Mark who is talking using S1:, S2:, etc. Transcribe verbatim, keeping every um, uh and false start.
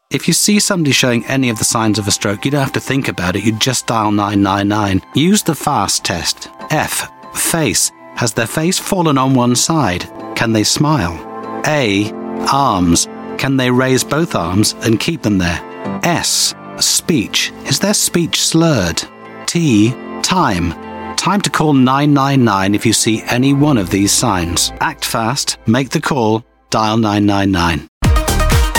S1: If you see somebody showing any of the signs of a stroke, you don't have to think about it. You just dial nine nine nine. Use the FAST test. F. Face. Has their face fallen on one side? Can they smile? A. Arms. Can they raise both arms and keep them there? S. Speech. Is their speech slurred? T. Time. Time to call nine nine nine if you see any one of these signs. Act fast, make the call, dial nine nine nine.